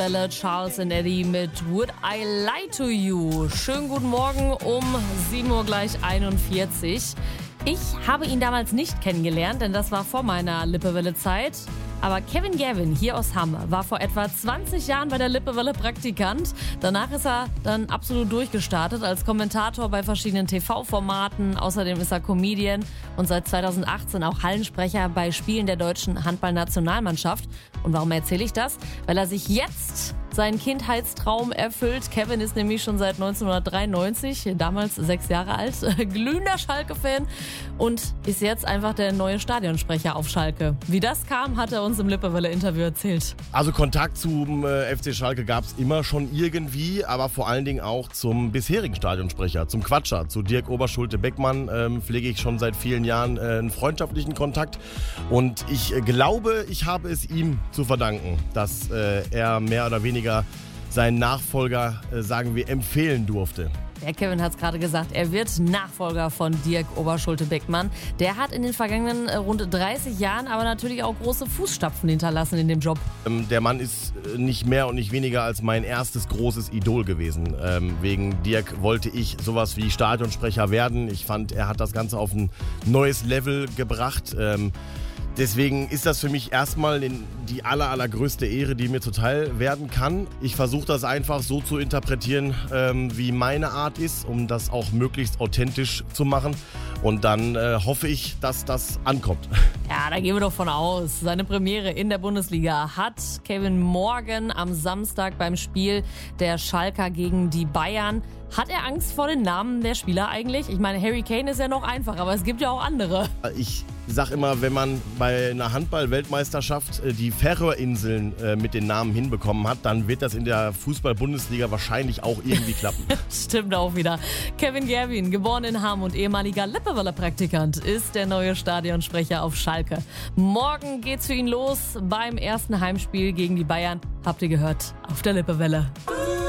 Charles and Eddie mit Would I Lie to You? Schönen guten Morgen um 7 Uhr gleich 41. Ich habe ihn damals nicht kennengelernt, denn das war vor meiner Lippewelle-Zeit. Aber Kevin Gavin hier aus Hamm war vor etwa 20 Jahren bei der Lippewelle Praktikant. Danach ist er dann absolut durchgestartet als Kommentator bei verschiedenen TV-Formaten. Außerdem ist er Comedian und seit 2018 auch Hallensprecher bei Spielen der deutschen Handballnationalmannschaft. Und warum erzähle ich das? Weil er sich jetzt seinen Kindheitstraum erfüllt. Kevin ist nämlich schon seit 1993, damals 6 Jahre alt, glühender Schalke-Fan und ist jetzt einfach der neue Stadionsprecher auf Schalke. Wie das kam, hat er uns im Lippewelle-Interview erzählt. Also Kontakt zum FC Schalke gab es immer schon irgendwie, aber vor allen Dingen auch zum bisherigen Stadionsprecher, zum Quatscher, zu Dirk Oberschulte-Beckmann pflege ich schon seit vielen Jahren einen freundschaftlichen Kontakt und ich glaube, ich habe es ihm zu verdanken, dass er mehr oder weniger seinen Nachfolger, sagen wir, empfehlen durfte. Der Kevin hat es gerade gesagt, er wird Nachfolger von Dirk Oberschulte-Beckmann. Der hat in den vergangenen rund 30 Jahren aber natürlich auch große Fußstapfen hinterlassen in dem Job. Der Mann ist nicht mehr und nicht weniger als mein erstes großes Idol gewesen. Wegen Dirk wollte ich sowas wie Stadionsprecher werden. Ich fand, er hat das Ganze auf ein neues Level gebracht. Deswegen ist das für mich erstmal die allergrößte Ehre, die mir zuteil werden kann. Ich versuche das einfach so zu interpretieren, wie meine Art ist, um das auch möglichst authentisch zu machen. Und dann hoffe ich, dass das ankommt. Ja, da gehen wir doch von aus. Seine Premiere in der Bundesliga hat Kevin morgen am Samstag beim Spiel der Schalker gegen die Bayern. Hat er Angst vor den Namen der Spieler eigentlich? Ich meine, Harry Kane ist ja noch einfach, aber es gibt ja auch andere. Ich sag immer, wenn man bei einer Handball-Weltmeisterschaft die Färöerinseln mit den Namen hinbekommen hat, dann wird das in der Fußball-Bundesliga wahrscheinlich auch irgendwie klappen. Stimmt auch wieder. Kevin Gavin, geboren in Hamm und ehemaliger Lippewelle-Praktikant, ist der neue Stadionsprecher auf Schalke. Morgen geht's für ihn los beim ersten Heimspiel gegen die Bayern. Habt ihr gehört? Auf der Lippewelle.